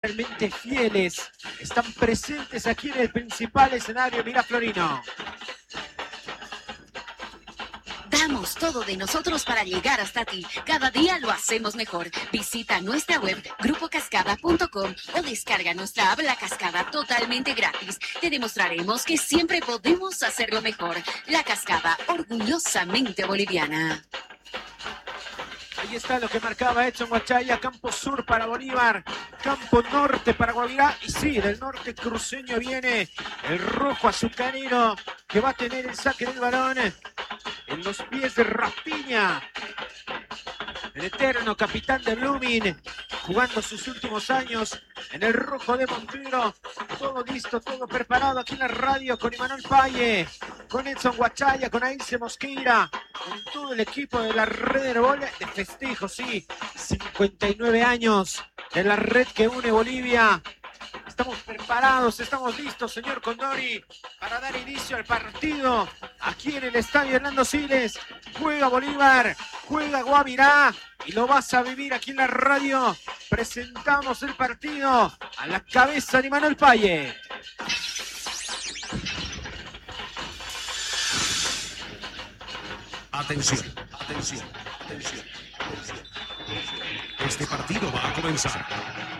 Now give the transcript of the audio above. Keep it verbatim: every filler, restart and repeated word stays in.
realmente fieles, están presentes aquí en el principal escenario. Mira, Florino. Damos todo de nosotros para llegar hasta ti. Cada día lo hacemos mejor. Visita nuestra web grupo cascada punto com o descarga nuestra app La Cascada totalmente gratis. Te demostraremos que siempre podemos hacerlo mejor. La Cascada, orgullosamente boliviana. Ahí está lo que marcaba Edson Huachaya. Campo sur para Bolívar, campo norte para Guavirá. Y sí, del norte cruceño viene el rojo azucarero, que va a tener el saque del balón en los pies de Rafinha, el eterno capitán de Blooming, jugando sus últimos años en el rojo de Montero. Todo listo, todo preparado aquí en la radio con Imanol Paye, con Edson Huachaya, con Ailce Mosqueira, con todo el equipo de la red de Herbol de festejo, sí, cincuenta y nueve años de la red que une Bolivia. Estamos preparados, estamos listos, señor Condori, para dar inicio al partido aquí en el estadio Hernando Siles. Juega Bolívar, juega Guavirá y lo vas a vivir aquí en la radio. Presentamos el partido a la cabeza de Imanol Paye. Atención, atención, atención, atención. Este partido va a comenzar